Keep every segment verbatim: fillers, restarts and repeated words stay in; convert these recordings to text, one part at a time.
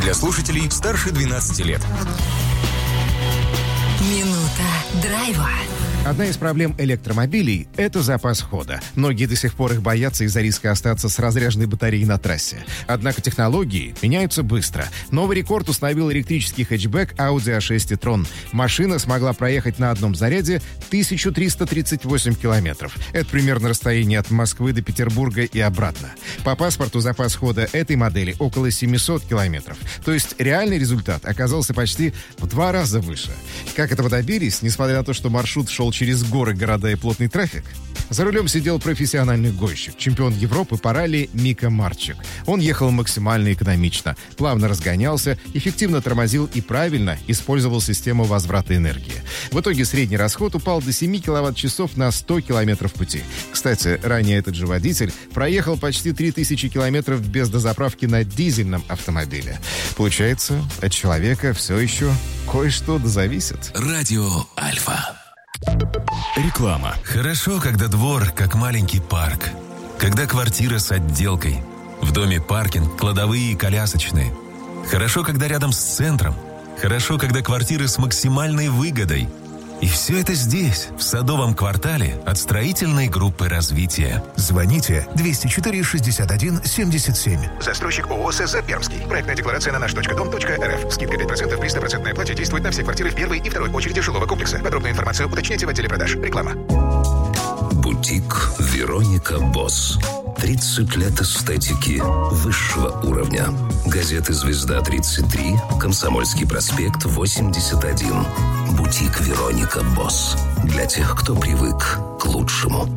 для слушателей старше двенадцати лет. Минута драйва. Одна из проблем электромобилей – это запас хода. Многие до сих пор их боятся из-за риска остаться с разряженной батареей на трассе. Однако технологии меняются быстро. Новый рекорд установил электрический хэтчбэк Audi а шесть e-tron. Машина смогла проехать на одном заряде тысячу триста тридцать восемь километров. Это примерно расстояние от Москвы до Петербурга и обратно. По паспорту запас хода этой модели около семьсот километров. То есть реальный результат оказался почти в два раза выше. Как этого добились, несмотря на то, что маршрут шел через горы, города и плотный трафик? За рулем сидел профессиональный гонщик, чемпион Европы по ралли Мика Марчик. Он ехал максимально экономично, плавно разгонялся, эффективно тормозил и правильно использовал систему возврата энергии. В итоге средний расход упал до семь киловатт-часов на сто километров пути. Кстати, ранее этот же водитель проехал почти три тысячи километров без дозаправки на дизельном автомобиле. Получается, от человека все еще кое-что зависит. Радио Альфа. Реклама. Хорошо, когда двор как маленький парк. Когда квартира с отделкой. В доме паркинг, кладовые и колясочные. Хорошо, когда рядом с центром. Хорошо, когда квартиры с максимальной выгодой. И все это здесь, в Садовом квартале от строительной группы развития. Звоните двести четыре шестьдесят один семьдесят семь. Застройщик ООО СЗ Пермский. Проектная декларация на наш точка дом точка рф. Скидка пять процентов при сто процентной оплате действует на все квартиры в первой и второй очереди жилого комплекса. Подробную информацию уточняйте в отделе продаж. Реклама. Бутик Вероника Босс. тридцать лет эстетики высшего уровня. Газеты «Звезда тридцать три», «Комсомольский проспект восемьдесят один». Бутик Вероника Босс. Для тех, кто привык к лучшему.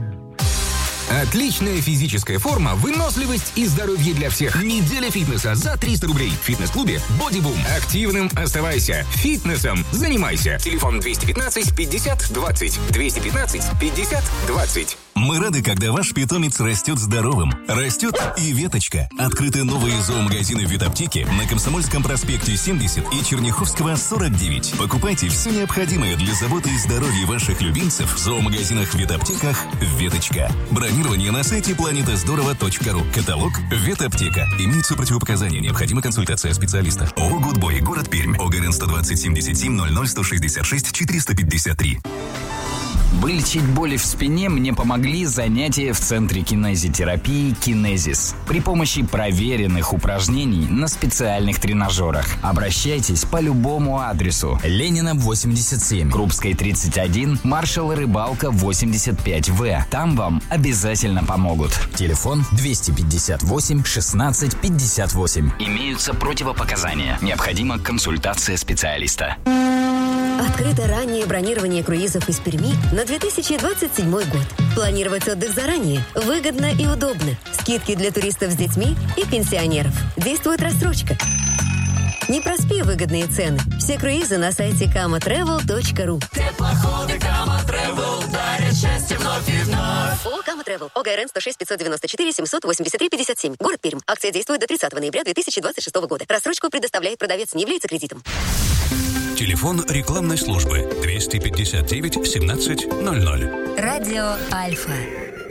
Отличная физическая форма, выносливость и здоровье для всех. Неделя фитнеса за триста рублей. В фитнес-клубе «Бодибум». Активным оставайся. Фитнесом занимайся. Телефон двести пятнадцать пятьдесят двадцать. двести пятнадцать пятьдесят двадцать. Мы рады, когда ваш питомец растет здоровым. Растет и веточка. Открыты новые зоомагазины в ветаптеке на Комсомольском проспекте семьдесят и Черняховского сорок девять. Покупайте все необходимое для заботы и здоровья ваших любимцев в зоомагазинах, ветаптеках «Веточка». Бронирование на сайте планета здорово точка ру. Каталог «Ветаптека». Имеются противопоказания. Необходима консультация специалиста. ООО «Гудбой», город Пермь. ОГРН сто двадцать семьдесят семь ноль ноль сто шестьдесят шесть четыреста пятьдесят три. Вылечить боли в спине мне помогли занятия в Центре кинезитерапии «Кинезис». При помощи проверенных упражнений на специальных тренажерах. Обращайтесь по любому адресу. Ленина, восемьдесят семь, Крупской, тридцать один, Маршала Рыбалка, восемьдесят пять вэ. Там вам обязательно помогут. Телефон двести пятьдесят восемь шестнадцать пятьдесят восемь. Имеются противопоказания. Необходима консультация специалиста. Открыто раннее бронирование круизов из Перми на две тысячи двадцать седьмой год. Планировать отдых заранее выгодно и удобно. Скидки для туристов с детьми и пенсионеров. Действует рассрочка. Не проспи выгодные цены. Все круизы на сайте кама трэвел точка ру. Теплоходы Кама Трэвел дарят счастье вновь и вновь. ООО «Кама Трэвел». ОГРН сто шесть пятьсот девяносто четыре семьсот восемьдесят три пятьдесят семь. Город Пермь. Акция действует до тридцатого ноября две тысячи двадцать шестого года. Рассрочку предоставляет продавец, не является кредитом. Телефон рекламной службы двести пятьдесят девять семнадцать ноль ноль. Радио Альфа.